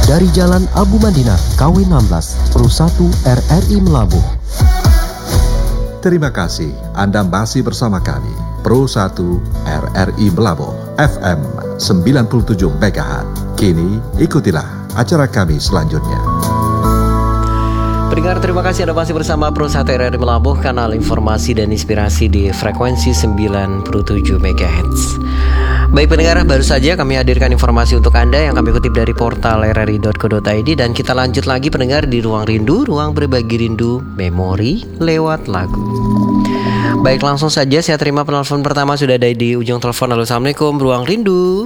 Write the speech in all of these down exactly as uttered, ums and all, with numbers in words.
dari Jalan Abu Mandinar, K W enam belas, Pro satu R R I Melabuh. Terima kasih Anda masih bersama kami, Pro satu R R I Melabuh, F M sembilan puluh tujuh megahertz. Kini ikutilah acara kami selanjutnya. Pendengar, terima kasih Anda masih bersama Pro satu R R I Melabuh, kanal informasi dan inspirasi di frekuensi sembilan puluh tujuh megahertz. Baik pendengar, baru saja kami hadirkan informasi untuk Anda yang kami kutip dari portal r r i dot co dot i d. Dan kita lanjut lagi pendengar di Ruang Rindu, ruang berbagi rindu, memori lewat lagu. Baik, langsung saja saya terima penelpon pertama, sudah ada di ujung telepon. Halo, Assalamualaikum, Ruang Rindu.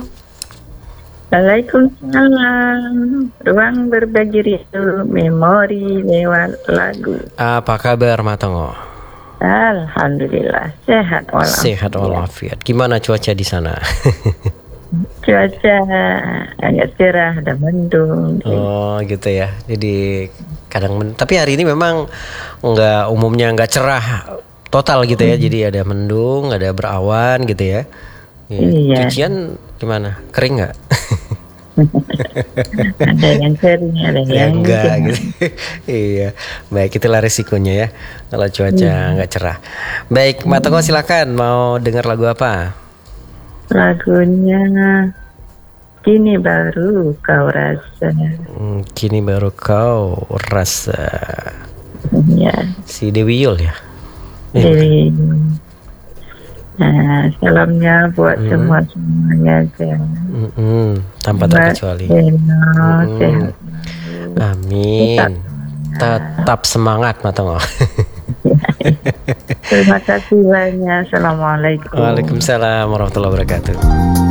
Waalaikumsalam, ruang berbagi rindu, memori lewat lagu. Apa kabar Matongo? Alhamdulillah, sehat walafiat. Sehat walafiat. Gimana cuaca di sana? Cuaca agak cerah, ada mendung. Oh gitu ya. Jadi kadang men- tapi hari ini memang nggak, umumnya nggak cerah total gitu ya. Hmm. Jadi ada mendung, ada berawan gitu ya. Iya. Cucian gimana? Kering nggak? Ada yang kering, ada yang enggak gitu. Iya. Baik, itulah resikonya ya kalau cuaca nggak hmm. cerah. Baik, Mbak Toko silakan, mau dengar lagu apa? Lagunya Kini Baru Kau Rasa. Hmm, Kini Baru Kau Rasa. Ya. Si Dewi Yul ya. Dewi. Nah, salamnya buat hmm. semua semuanya aja. Hmm, tanpa terkecuali. Hmm. Sehat. Amin. Tetap, Tetap semangat Matongo. Terima kasih banyak. Assalamualaikum. Waalaikumsalam warahmatullahi wabarakatuh.